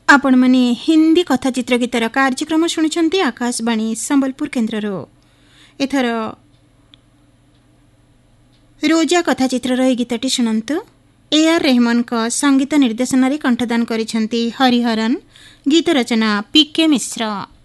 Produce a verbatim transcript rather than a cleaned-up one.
आपण माने हिंदी कथाचित्र गीतर कार्यक्रम शुणुछंती आकाशवाणी संबलपुर केन्द्ररो। एथर रोजा कथाचित्र रही गीतटी शुणंतु। ए आर रेहमान का संगीत निर्देशन कंठदान करिछंती हरिहरन, गीत रचना पी के मिश्र।